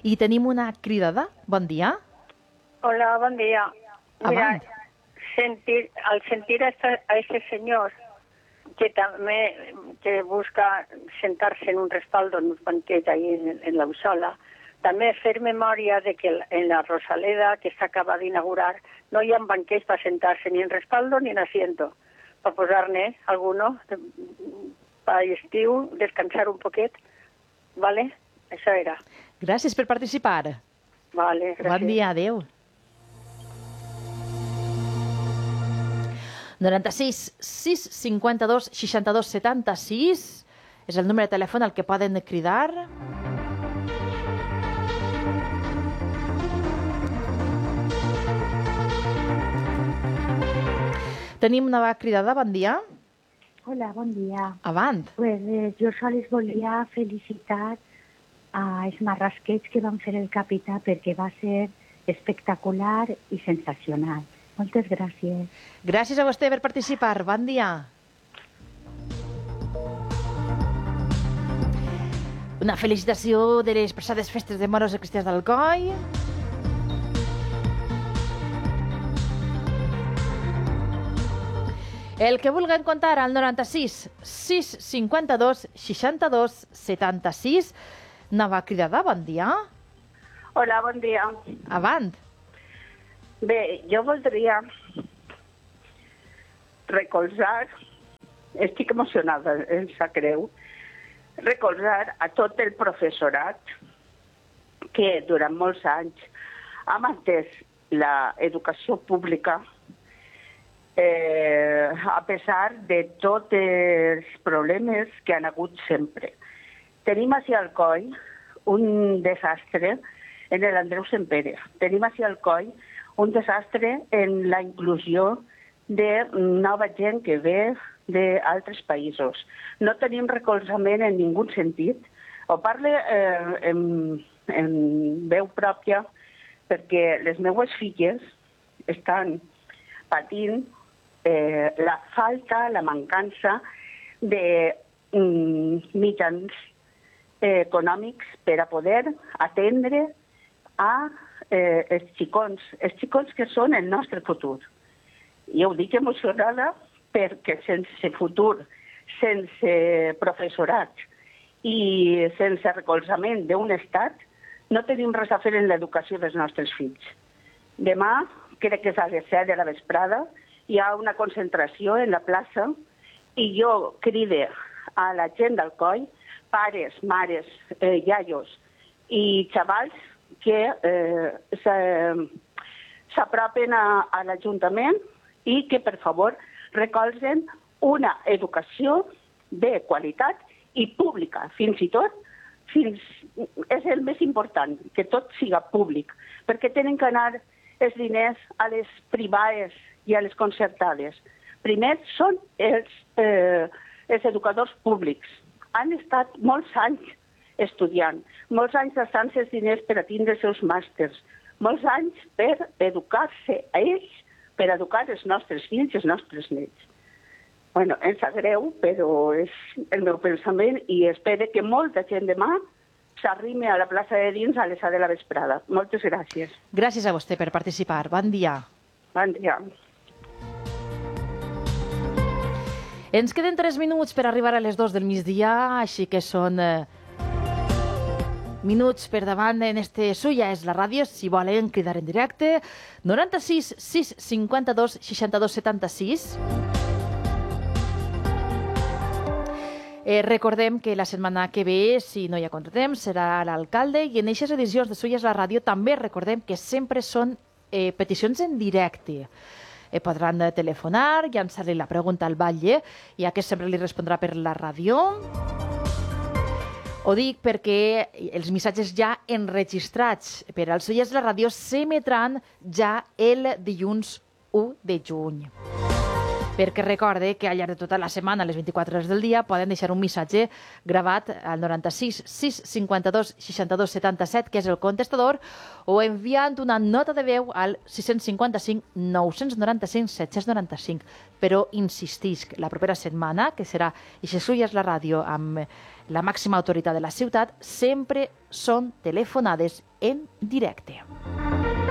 I tenim una cridada. Bon dia. Hola, buen día. Mira, Avant. al sentir a ese señor que también que busca sentarse en un respaldo, en un banquete ahí en la Usola, també fer memòria de que en la Rosaleda, que s'acaba d'inaugurar, no hi ha banquets per sentar-se ni en respaldo ni en asiento, per posar-ne alguno, per estiu, descansar un poquet, ¿vale? Això era. Gràcies per participar. Vale, gràcies. Bon dia, adeu. 96 652 62 76 és el número de telèfon al que poden cridar. Tenim una cridada, bon dia. Hola, bon dia. Avant. Pues, jo sols volia felicitar als marrasquets que van fer el capità perquè va ser espectacular i sensacional. Moltes gràcies. Gràcies a vostè per participar. Bon dia. Una felicitació de les passades festes de moros i cristians d'Alcoi. El que vulguin contar al 96 652 62 76. Nova cridada, bon dia. Hola, bon dia. Avant. Bé, jo voldria recolzar, estic emocionada, em sap greu, recolzar a tot el professorat que durant molts anys ha mantès l'educació pública a pesar de tots els problemes que han hagut sempre. Tenim així al coll un desastre en l'Andreu Sempere. Tenim així al coll un desastre en la inclusió de nova gent que ve d'altres països. No tenim recolzament en ningú sentit. Ho parlo en veu pròpia perquè les meues filles estan patint la falta, la mancança de mitjans econòmics per a poder atendre a els xicons que són el nostre futur. I ho dic emocionada perquè sense futur, sense professorat i sense recolzament d'un estat, no tenim res a fer en l'educació dels nostres fills. Demà, crec que és a les 7 de la vesprada, hi ha una concentració en la plaça i jo cride a la gent del coll, pares, mares, iaios i xavals que s'apropen a l'Ajuntament i que, per favor, recolzen una educació de qualitat i pública, fins i tot, és el més important, que tot siga públic, perquè tenen que anar els diners a les privades i a les concertades. Primer són els educadors públics. Han estat molts anys estudiant, molts anys gastant-se els diners per a tindre els seus màsters, molts anys per educar-se a ells, per educar els nostres fills i els nostres nets. Bueno, em sap greu, però és el meu pensament i espero que molta gent demà s'arrime a la plaça de dins a les 7 de la vesprada. Moltes gràcies. Gràcies a vostè per participar. Bon dia. Bon dia. Ens queden 3 minuts per arribar a les 2 del migdia, així que són minuts per davant en este Suya és la ràdio, si volen cridar en directe. 96 652 62 76. Recordem que la setmana que ve, si no hi ha contratemps, serà l'alcalde i en aquestes edicions de Suya és la ràdio també recordem que sempre són peticions en directe. Podran telefonar, llançar-li la pregunta al batlle, ja que sempre li respondrà per la ràdio. Ho dic perquè els missatges ja enregistrats per al Suya és la ràdio s'emetran ja el dilluns 1 de juny. Perquè recorde que al llarg de tota la setmana, a les 24 hores del dia, poden deixar un missatge gravat al 96 652 62 77, que és el contestador, o enviant una nota de veu al 655 995 795. Però insistisc, la propera setmana, que serà Ixessulles la ràdio amb la màxima autoritat de la ciutat, sempre són telefonades en directe.